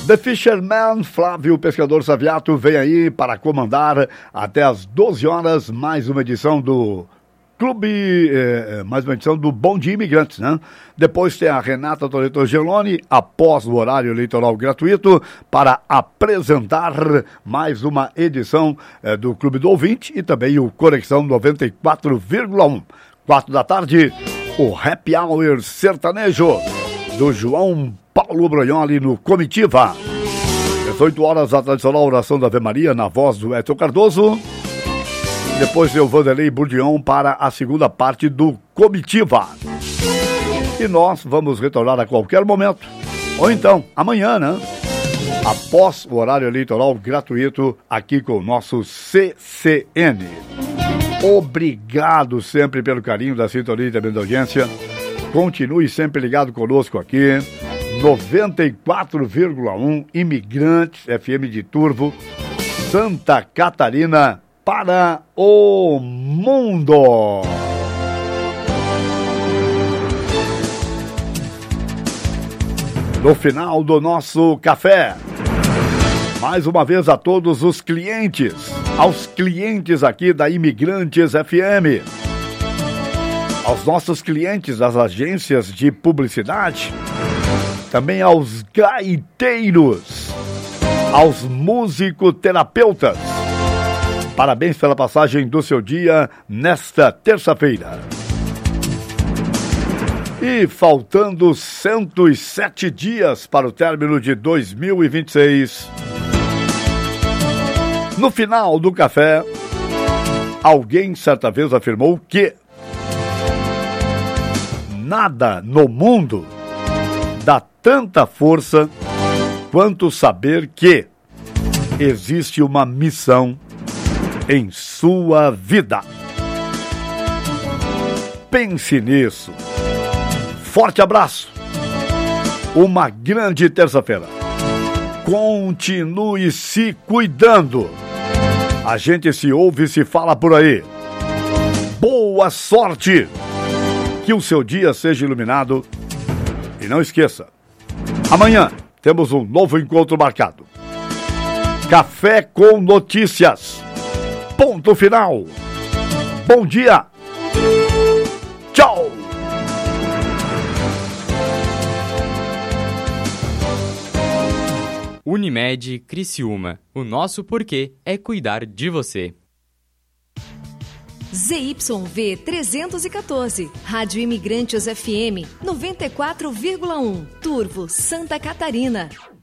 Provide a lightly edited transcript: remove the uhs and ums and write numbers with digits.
The Fisherman, Flávio Pescador Saviato, vem aí para comandar até as 12 horas mais uma edição do Clube, mais uma edição do Bom Dia Imigrantes, né? Depois tem a Renata Toledo Geloni, após o horário eleitoral gratuito, para apresentar mais uma edição do Clube do Ouvinte e também o Conexão 94,1. 4 da tarde, o Happy Hour sertanejo do João Paulo Brognoli no Comitiva. 18 horas, a tradicional oração da Ave Maria na voz do Edson Cardoso. Depois tem o Vanderlei Bourdion para a segunda parte do Comitiva. E nós vamos retornar a qualquer momento, ou então amanhã, né? Após o horário eleitoral gratuito aqui com o nosso CCN. Obrigado sempre pelo carinho da sintonia e também da audiência. Continue sempre ligado conosco aqui. 94,1 Imigrantes FM de Turvo, Santa Catarina, para o mundo. No final do nosso café, mais uma vez a todos os clientes, aos clientes aqui da Imigrantes FM, aos nossos clientes das agências de publicidade, também aos gaiteiros, aos musicoterapeutas. Parabéns pela passagem do seu dia nesta terça-feira. E faltando 107 dias para o término de 2026, no final do café, alguém certa vez afirmou que nada no mundo dá tanta força quanto saber que existe uma missão em sua vida. Pense nisso. Forte abraço. Uma grande terça-feira. Continue se cuidando. A gente se ouve e se fala por aí. Boa sorte. Que o seu dia seja iluminado. E não esqueça, amanhã temos um novo encontro marcado. Café com notícias. Ponto final. Bom dia. Tchau. Unimed Criciúma. O nosso porquê é cuidar de você. ZYV 314, Rádio Imigrantes FM 94,1, Turvo, Santa Catarina.